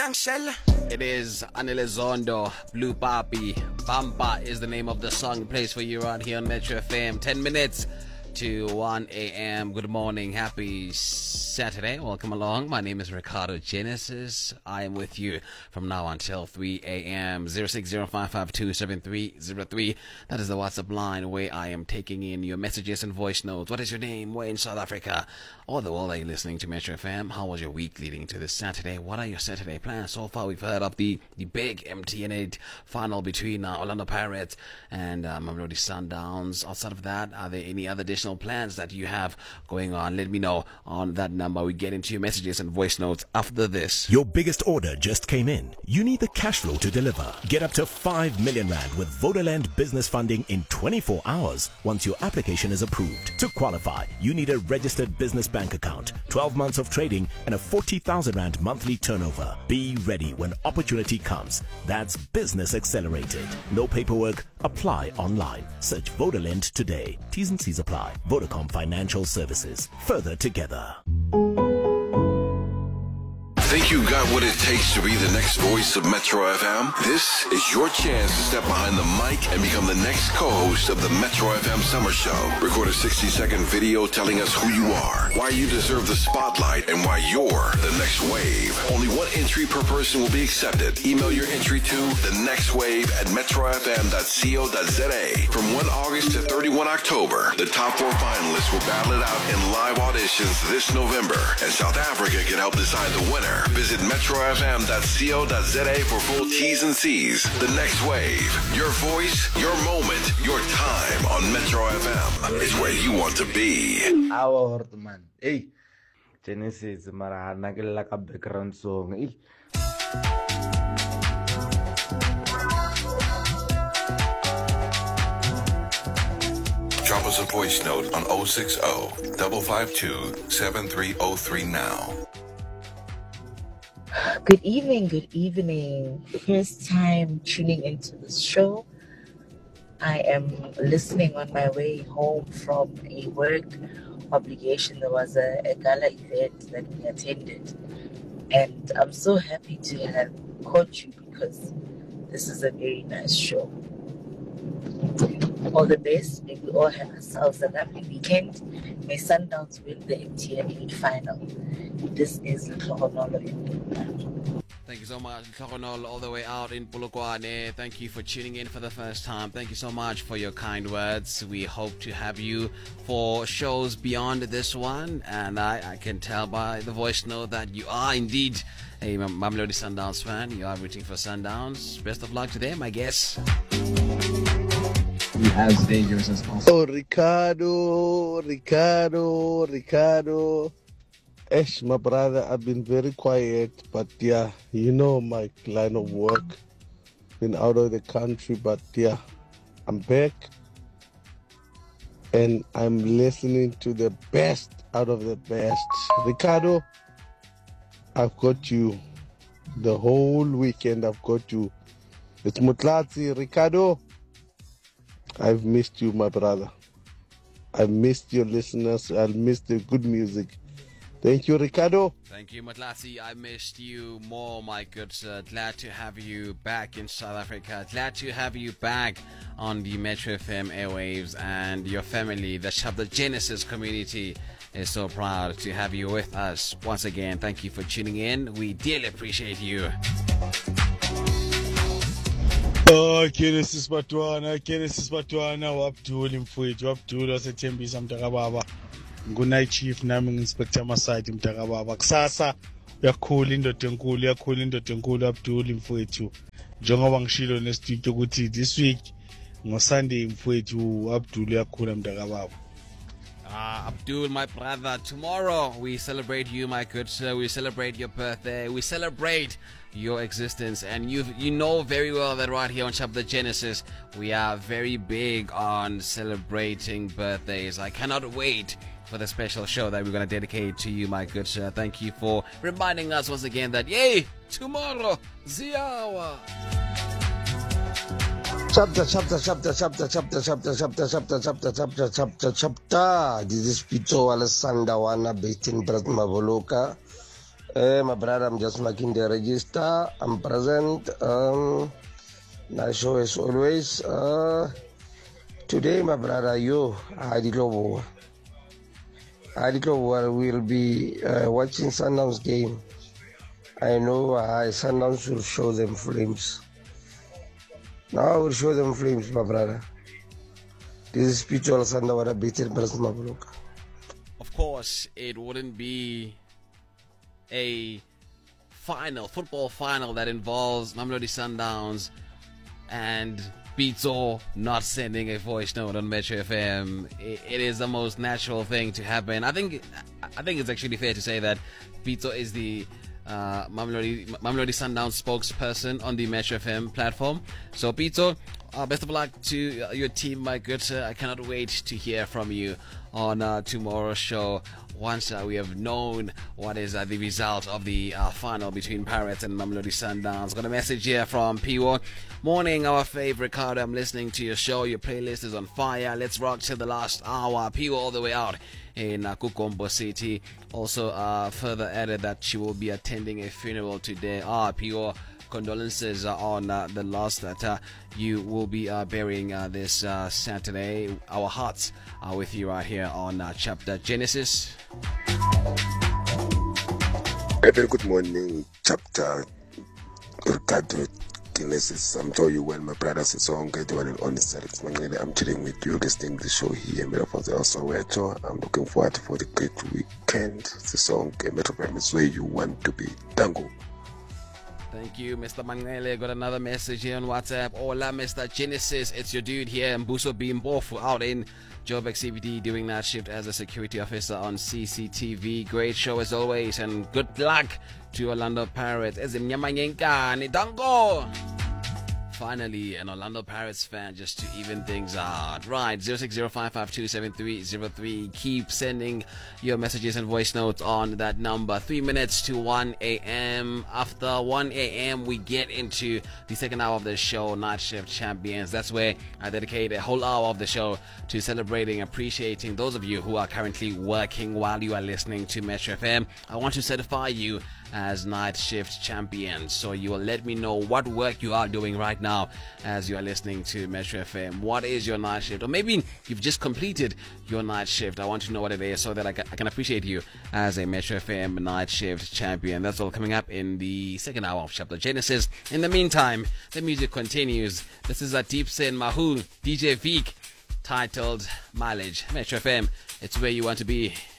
It is Anelezondo, Blue Papi. Bamba is the name of the song plays for you right here on Metro FM. 10 minutes to 1 a.m. Good morning. Happy Saturday. Welcome along. My name is Ricardo Genesis. I am with you from now until 3 a.m. 0605527303. That is the WhatsApp line where I am taking in your messages and voice notes. What is your name? Where in South Africa? Or the world are you listening to Metro FM? How was your week leading to this Saturday? What are your Saturday plans? So far, we've heard of the big MTN8 final between Orlando Pirates and Mamelodi Sundowns. Outside of that, are there any other additional plans that you have going on? Let me know on that number. We get into your messages and voice notes after this. Your biggest order just came in. You need the cash flow to deliver. Get up to 5 million rand with Vodaland business funding in 24 hours once your application is approved. To qualify, you need a registered business bank account, 12 months of trading, and a 40,000 rand monthly turnover. Be ready when opportunity comes. That's Business Accelerated. No paperwork. Apply online. Search Vodaland today. T's and C's apply. Vodacom Financial Services. Further together. Think you got what it takes to be the next voice of Metro FM? This is your chance to step behind the mic and become the next co-host of the Metro FM Summer Show. Record a 60-second video telling us who you are, why you deserve the spotlight, and why you're the next wave. Only one entry per person will be accepted. Email your entry to thenextwave@metrofm.co.za. From 1 August to 31 October, the top 4 finalists will battle it out in live auditions this November, and South Africa can help decide the winner. Visit metrofm.co.za for full T's and C's. The Next Wave. Your voice, your moment, your time on Metro FM is where you want to be. Our man. Hey. Genesis mara nagilla ka background song. Hey. Drop us a voice note on 060-552-7303 now. Good evening, good evening. First time tuning into this show. I am listening on my way home from a work obligation. There was a gala event that we attended, and I'm so happy to have caught you because this is a very nice show. All the best. May we all have ourselves a lovely weekend. May Sundowns win the MTN8 final. This is Ntlogonolo in Polokwane. Thank you so much, Ntlogonolo, all the way out in Polokwane. Thank you for tuning in for the first time. Thank you so much for your kind words. We hope to have you for shows beyond this one. And I can tell by the voice note that you are indeed a Mamelodi Sundowns fan. You are rooting for Sundowns. Best of luck to them, I guess. As dangerous as possible. Oh, Ricardo. Ash, my brother, I've been very quiet, but yeah, you know my line of work. Been out of the country, but yeah, I'm back. And I'm listening to the best out of the best. Ricardo, I've got you. The whole weekend I've got you. It's Mutlatsi, Ricardo. I've missed you, my brother. I've missed your listeners. I've missed the good music. Thank you, Ricardo. Thank you, Matlasi. I missed you more, my good sir. Glad to have you back in South Africa. Glad to have you back on the Metro FM airwaves, and your family, the Shabda Genesis community, is so proud to have you with us. Once again, thank you for tuning in. We dearly appreciate you. Oh, Genesis Batwana, wabduli mfowethu, wabduli wasethembisa mntakababa. Ngunight chief nami nginspector Masadi mntakababa. Kusasa uyakhula indoda enkulu wabduli mfowethu. Njengoba ngishilo nestudio ukuthi this week ngoSunday mfowethu wabduli uyakhula mntakababa. Abdul, my brother, tomorrow we celebrate you, my good sir. We celebrate your birthday. We celebrate your existence. And you know very well that right here on Shabda Genesis, we are very big on celebrating birthdays. I cannot wait for the special show that we're going to dedicate to you, my good sir. Thank you for reminding us once again that, yay, tomorrow, Ziawa. Chapter. This is Pito Alessandra Wana based in Bratmavoloka. My brother, I'm just marking the register. I'm present. Nice show as always. Today, my brother, you, Adi Globo will be watching Sundowns game. I know Sundowns will show them flames. Now I will show them flames, my brother. This is spiritual Sundown beaten Brasma Block. Of course, it wouldn't be a football final that involves Mamelodi Sundowns and Pitso not sending a voice note on Metro FM. It is the most natural thing to happen. I think it's actually fair to say that Pitso is the Mamelodi Sundowns spokesperson on the Metro FM platform. So Pitso, best of luck to your team, my good sir. I cannot wait to hear from you on tomorrow's show once we have known what is the result of the final between Pirates and Mamelodi Sundowns. Got a message here from Piwo. Morning, our favorite Ricardo. I'm listening to your show. Your playlist is on fire. Let's rock till the last hour. Piwo all the way out in Kukombo City. Also further added that she will be attending a funeral today. Piwo, condolences on the loss that you will be burying this Saturday. Our hearts are with you right here on Chapter Genesis. A very good morning, Chapter Ricardo Genesis. I'm sure you well, my brothers. It's all good. I'm chilling with you, listening to the show here. I'm looking forward for the great weekend. The song Metro FM is where you want to be. Tango. Thank you, Mr. Mangele. Got another message here on WhatsApp. Hola, Mr. Genesis. It's your dude here, Mbuso Bimbofu, out in Joburg CBD doing that shift as a security officer on CCTV. Great show as always, and good luck to Orlando Pirates. Finally, an Orlando Pirates fan just to even things out. Right, 0605527303. Keep sending your messages and voice notes on that number. 3 minutes to 1 a.m. After 1 a.m., we get into the second hour of the show, Night Shift Champions. That's where I dedicate a whole hour of the show to celebrating, appreciating those of you who are currently working while you are listening to Metro FM. I want to certify you as Night Shift Champions. So you will let me know what work you are doing right now as you are listening to Metro FM. What is your night shift? Or maybe you've just completed your night shift. I want to know what it is so that I can appreciate you as a Metro FM Night Shift Champion. That's all coming up in the second hour of Chapter Genesis. In the meantime, the music continues. This is a Deep Sin Mahul, DJ Veek, titled Mileage. Metro FM, it's where you want to be.